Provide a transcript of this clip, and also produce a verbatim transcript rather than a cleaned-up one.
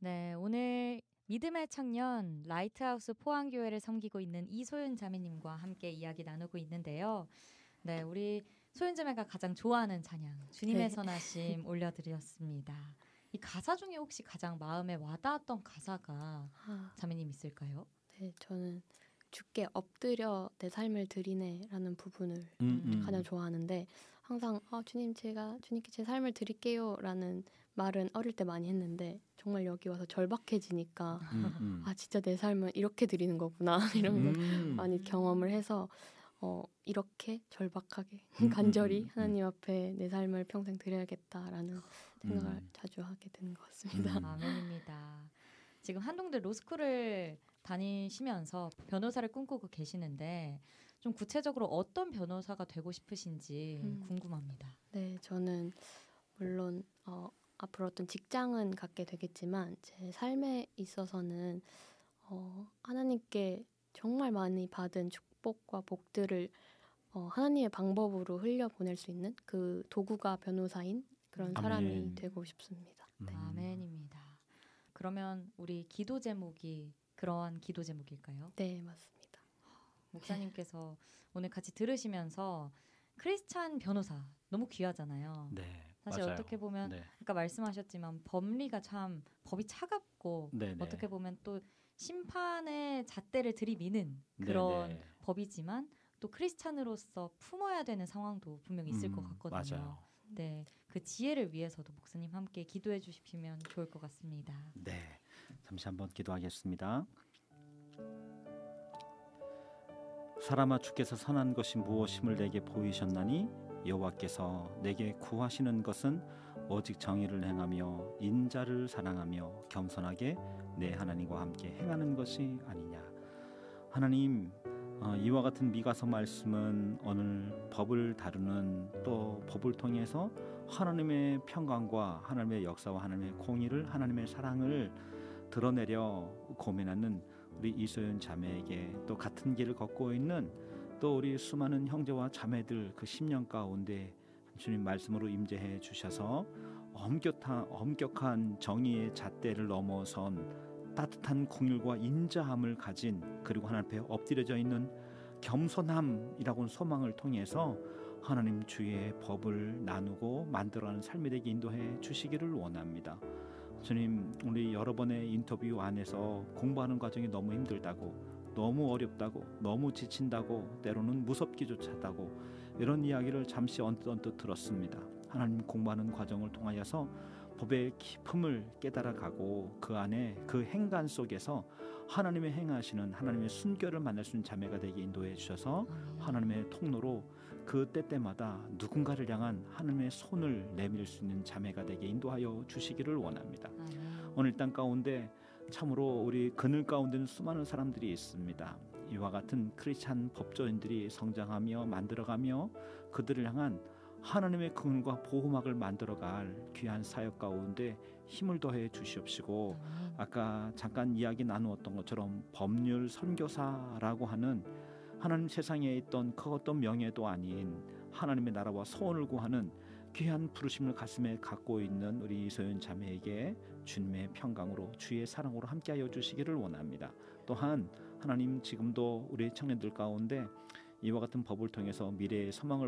네, 오늘 믿음의 청년 라이트하우스 포항교회를 섬기고 있는 이소윤 자매님과 함께 이야기 나누고 있는데요. 네, 우리 소윤 자매가 가장 좋아하는 찬양 주님의 네. 선하심 올려드렸습니다. 이 가사 중에 혹시 가장 마음에 와닿았던 가사가 아, 자매님 있을까요? 네, 저는 주께 엎드려 내 삶을 드리네라는 부분을 음, 음. 가장 좋아하는데 항상 아, 주님 제가 주님께 제 삶을 드릴게요라는 말은 어릴 때 많이 했는데 정말 여기 와서 절박해지니까 음, 음. 아 진짜 내 삶을 이렇게 드리는 거구나 이런 걸 음. 많이 경험을 해서 어, 이렇게 절박하게 음, 간절히 음, 음, 음. 하나님 앞에 내 삶을 평생 드려야겠다라는 생각을 음. 자주 하게 되는 것 같습니다. 음. 아멘입니다. 지금 한동대 로스쿨을 다니시면서 변호사를 꿈꾸고 계시는데 좀 구체적으로 어떤 변호사가 되고 싶으신지 음. 궁금합니다. 네, 저는 물론 어, 앞으로 어떤 직장은 갖게 되겠지만 제 삶에 있어서는 어, 하나님께 정말 많이 받은 축복과 복들을 어, 하나님의 방법으로 흘려보낼 수 있는 그 도구가 변호사인 그런 아멘. 사람이 되고 싶습니다. 음. 아멘입니다. 그러면 우리 기도 제목이 그러한 기도 제목일까요? 네, 맞습니다. 목사님께서 오늘 같이 들으시면서 크리스찬 변호사 너무 귀하잖아요. 네, 사실 맞아요. 어떻게 보면 네. 아까 말씀하셨지만 법리가 참 법이 차갑고 네, 네. 어떻게 보면 또 심판의 잣대를 들이미는 그런 네, 네. 법이지만 또 크리스찬으로서 품어야 되는 상황도 분명히 있을 음, 것 같거든요. 맞아요. 네, 그 지혜를 위해서도 목사님 함께 기도해 주시면 좋을 것 같습니다. 네, 잠시 한번 기도하겠습니다. 사람아 주께서 선한 것이 무엇임을 내게 보이셨나니 여호와께서 내게 구하시는 것은 오직 정의를 행하며 인자를 사랑하며 겸손하게 내 하나님과 함께 행하는 것이 아니냐. 하나님, 어, 이와 같은 미가서 말씀은 오늘 법을 다루는 또 법을 통해서 하나님의 평강과 하나님의 역사와 하나님의 공의를 하나님의 사랑을 드러내려 고민하는 우리 이소연 자매에게 또 같은 길을 걷고 있는 또 우리 수많은 형제와 자매들 그 십 년 가운데 주님 말씀으로 임재해 주셔서 엄격한, 엄격한 정의의 잣대를 넘어선 따뜻한 긍휼과 인자함을 가진 그리고 하나님 앞에 엎드려져 있는 겸손함이라고 소망을 통해서 하나님 주의 법을 나누고 만들어가는 삶이 되게 인도해 주시기를 원합니다. 주님, 우리 여러 번의 인터뷰 안에서 공부하는 과정이 너무 힘들다고, 너무 어렵다고, 너무 지친다고, 때로는 무섭기조차다고 이런 이야기를 잠시 언뜻 언뜻 들었습니다. 하나님 공부하는 과정을 통하여서 법의 깊음을 깨달아가고 그 안에 그 행간 속에서 하나님의 행하시는 하나님의 순결을 만날 수 있는 자매가 되게 인도해 주셔서 하나님의 통로로 그 때때마다 누군가를 향한 하나님의 손을 내밀 수 있는 자매가 되게 인도하여 주시기를 원합니다. 아멘. 오늘 땅 가운데 참으로 우리 그늘 가운데는 수많은 사람들이 있습니다. 이와 같은 크리스찬 법조인들이 성장하며 만들어가며 그들을 향한 하나님의 그늘과 보호막을 만들어갈 귀한 사역 가운데 힘을 더해 주시옵시고 아멘. 아까 잠깐 이야기 나누었던 것처럼 법률 선교사라고 하는 하나님 세상에 있던 그 어떤 명예도 아닌 하나님의 나라와 소원을 구하는 귀한 부르심을 가슴에 갖고 있는 우리 이소연 자매에게 주님의 평강으로 주의 사랑으로 함께하여 주시기를 원합니다. 또한 하나님 지금도 우리 청년들 가운데 이와 같은 법을 통해서 미래의 소망을